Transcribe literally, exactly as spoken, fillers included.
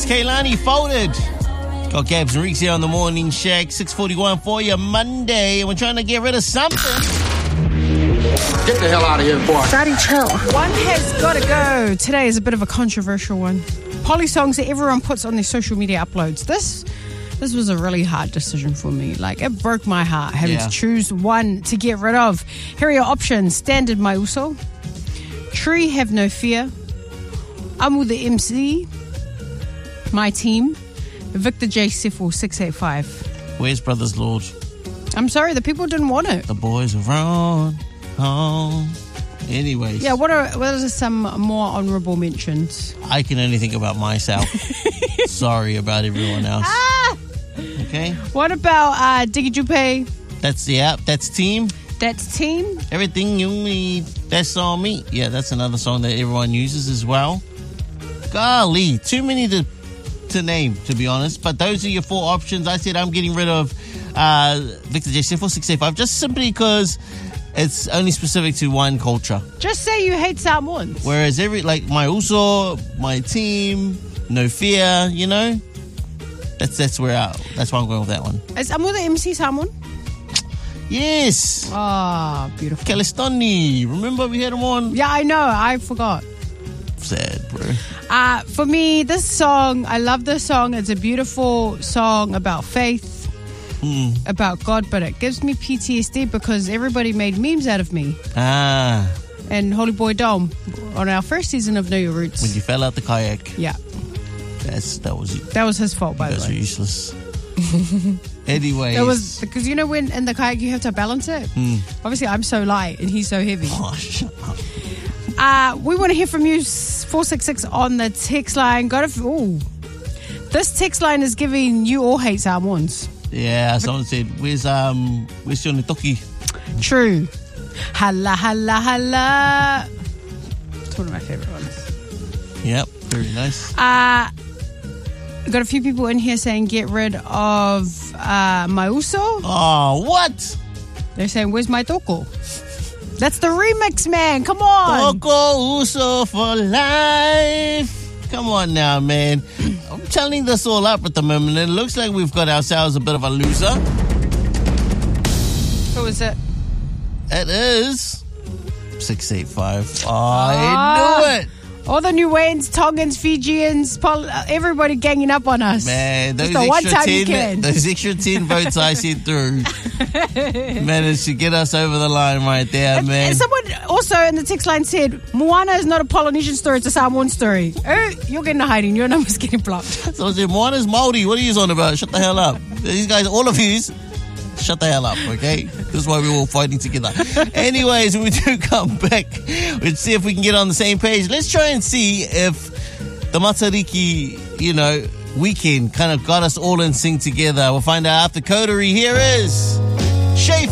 Kaylani folded. Got Gabs and Reeks here on the Morning Shack. six forty-one for your Monday. And we're trying to get rid of something. Get the hell out of here, boy. Daddy, chill. One has got to go. Today is a bit of a controversial one. Poly songs that everyone puts on their social media uploads. This this was a really hard decision for me. Like, it broke my heart having Yeah. to choose one to get rid of. Here are your options. Standard My Uso. Tree Have No Fear. Amu the M C. My Team. Victor J. Sifo six eight five. Where's Brothers Lord? I'm sorry, the people didn't want it. The boys are on home. Anyways. Yeah, what are, what are some more honourable mentions? I can only think about myself. Sorry about everyone else. Ah! Okay? What about uh, Diggy Jupe? That's the app. That's Team. That's Team. Everything you need, that's on me. Yeah, that's another song that everyone uses as well. Golly, too many to to name, to be honest. But those are your four options. I said I'm getting rid of uh, Victor J. four six eight five just simply because it's only specific to one culture. Just say you hate Samoans. Whereas every, like, my Uso, My Team, No Fear, you know? That's that's where I, that's why I'm going with that one. Is Amu the M C Samoan? Yes! Ah, oh, beautiful. Calistoni. Remember we had him on? Yeah, I know. I forgot. Sad, bro. Uh, for me, this song, I love this song. It's a beautiful song about faith, Mm. about God, but it gives me P T S D because everybody made memes out of me. Ah, And Holy Boy Dome on our first season of Know Your Roots. when you fell out the kayak. Yeah, That's, that was that was his fault, by Those the were way. useless. Anyways. It was because you know when in the kayak you have to balance it. Mm. Obviously, I'm so light and he's so heavy. Oh, shut up. Uh, we want to hear from you, four six six on the text line. Got a, ooh. This text line is giving you all hate Samoans. Yeah, someone said, where's um where's your Nitoki? True. Hala, hala, hala. It's one of my favourite ones. Yep, very nice. Uh, got a few people in here saying get rid of uh, my uso. Oh, what? They're saying, where's my toko? That's the remix, man. Come on. Toko Uso for life. Come on now, man. I'm telling this all up at the moment. It looks like we've got ourselves a bit of a loser. Who is it? It is six eight five. Oh, Ah. I knew it. All the Niueans, Tongans, Fijians, Pol- everybody ganging up on us. Man, those Just the one extra time you ten, can. those extra ten votes I sent through managed to get us over the line right there, And, man. and someone also in the text line said, Moana is not a Polynesian story, it's a Samoan story. Oh, you're getting a hiding. Your number's getting blocked. So I said, Moana's Māori. What are you on about? Shut the hell up. These guys, all of you, shut the hell up, okay? This is why we're all fighting together. Anyways, when we do come back, we'll see if we can get on the same page. Let's try and see if the Matariki, you know, weekend kind of got us all in sync together. We'll find out after Coterie. Here is Shay